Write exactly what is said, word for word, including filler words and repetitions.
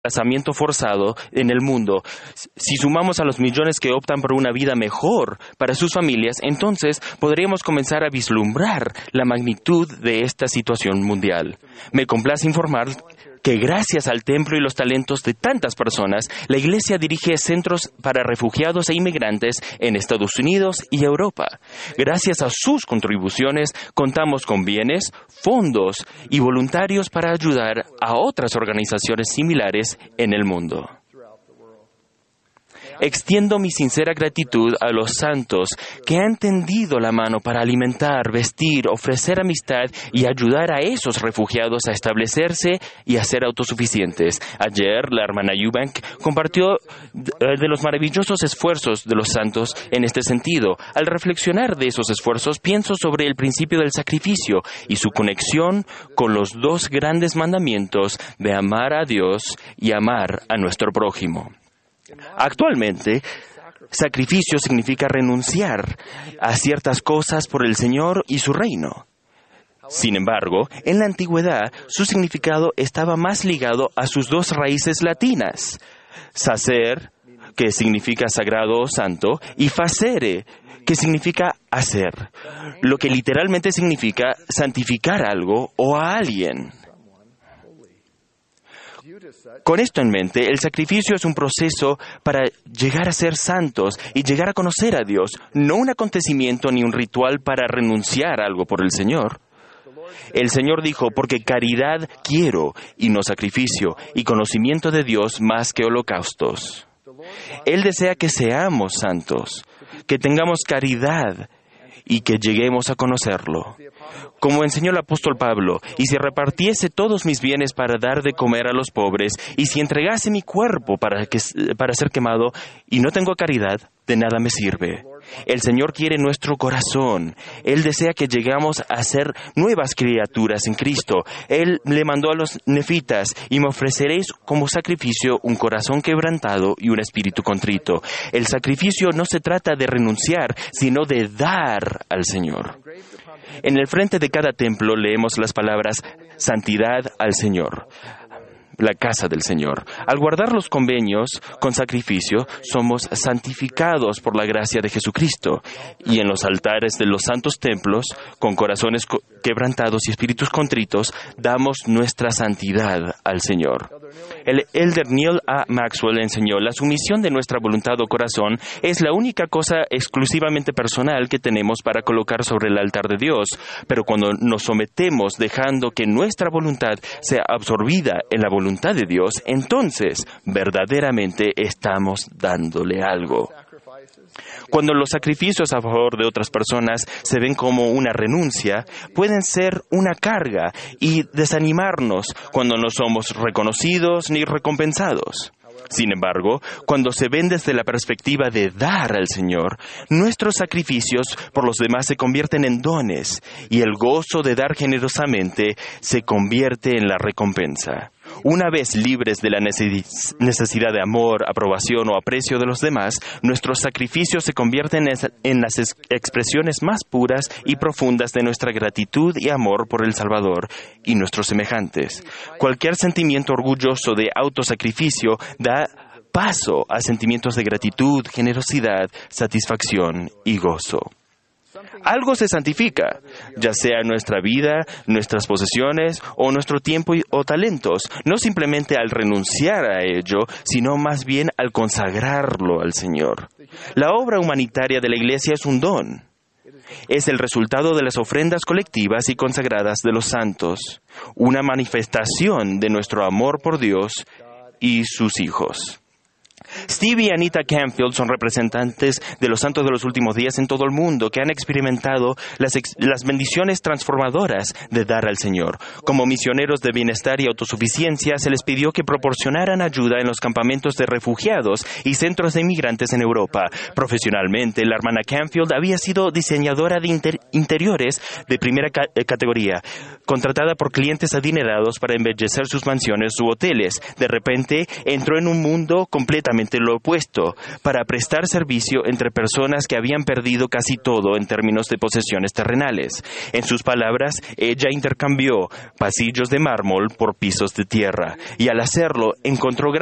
desplazamiento forzado en el mundo. Si sumamos a los millones que optan por una vida mejor para sus familias, entonces podríamos comenzar a vislumbrar la magnitud de esta situación mundial. Me complace informar que gracias al templo y los talentos de tantas personas, la Iglesia dirige centros para refugiados e inmigrantes en Estados Unidos y Europa. Gracias a sus contribuciones, contamos con bienes, fondos y voluntarios para ayudar a otras organizaciones similares en el mundo. Extiendo mi sincera gratitud a los santos que han tendido la mano para alimentar, vestir, ofrecer amistad y ayudar a esos refugiados a establecerse y a ser autosuficientes. Ayer, la hermana Eubank compartió de los maravillosos esfuerzos de los santos en este sentido. Al reflexionar de esos esfuerzos, pienso sobre el principio del sacrificio y su conexión con los dos grandes mandamientos de amar a Dios y amar a nuestro prójimo. Actualmente, sacrificio significa renunciar a ciertas cosas por el Señor y su reino. Sin embargo, en la antigüedad, su significado estaba más ligado a sus dos raíces latinas, sacer, que significa sagrado o santo, y facere, que significa hacer, lo que literalmente significa santificar algo o a alguien. Con esto en mente, el sacrificio es un proceso para llegar a ser santos y llegar a conocer a Dios, no un acontecimiento ni un ritual para renunciar a algo por el Señor. El Señor dijo, porque caridad quiero y no sacrificio, y conocimiento de Dios más que holocaustos. Él desea que seamos santos, que tengamos caridad y que lleguemos a conocerlo. Como enseñó el apóstol Pablo, y si repartiese todos mis bienes para dar de comer a los pobres, y si entregase mi cuerpo para, que, para ser quemado, y no tengo caridad, de nada me sirve. El Señor quiere nuestro corazón. Él desea que lleguemos a ser nuevas criaturas en Cristo. Él le mandó a los nefitas, y me ofreceréis como sacrificio un corazón quebrantado y un espíritu contrito. El sacrificio no se trata de renunciar, sino de dar al Señor. En el frente de cada templo leemos las palabras santidad al Señor, la casa del Señor. Al guardar los convenios con sacrificio, somos santificados por la gracia de Jesucristo. Y en los altares de los santos templos, con corazones quebrantados y espíritus contritos, damos nuestra santidad al Señor. El elder Neil A. Maxwell enseñó, la sumisión de nuestra voluntad o corazón es la única cosa exclusivamente personal que tenemos para colocar sobre el altar de Dios. Pero cuando nos sometemos dejando que nuestra voluntad sea absorbida en la voluntad de Dios, entonces verdaderamente estamos dándole algo. Cuando los sacrificios a favor de otras personas se ven como una renuncia, pueden ser una carga y desanimarnos cuando no somos reconocidos ni recompensados. Sin embargo, cuando se ven desde la perspectiva de dar al Señor, nuestros sacrificios por los demás se convierten en dones y el gozo de dar generosamente se convierte en la recompensa. Una vez libres de la necesidad de amor, aprobación o aprecio de los demás, nuestros sacrificios se convierten en las expresiones más puras y profundas de nuestra gratitud y amor por el Salvador y nuestros semejantes. Cualquier sentimiento orgulloso de autosacrificio da paso a sentimientos de gratitud, generosidad, satisfacción y gozo. Algo se santifica, ya sea nuestra vida, nuestras posesiones o nuestro tiempo o talentos, no simplemente al renunciar a ello, sino más bien al consagrarlo al Señor. La obra humanitaria de la Iglesia es un don. Es el resultado de las ofrendas colectivas y consagradas de los santos, una manifestación de nuestro amor por Dios y sus hijos. Steve y Anita Canfield son representantes de los santos de los últimos días en todo el mundo que han experimentado las, ex- las bendiciones transformadoras de dar al Señor. Como misioneros de bienestar y autosuficiencia, se les pidió que proporcionaran ayuda en los campamentos de refugiados y centros de inmigrantes en Europa. Profesionalmente, la hermana Canfield había sido diseñadora de inter- interiores de primera ca- categoría, contratada por clientes adinerados para embellecer sus mansiones u hoteles. De repente, entró en un mundo completamente exactamente lo opuesto, para prestar servicio entre personas que habían perdido casi todo en términos de posesiones terrenales. En sus palabras, ella intercambió pasillos de mármol por pisos de tierra, y al hacerlo encontró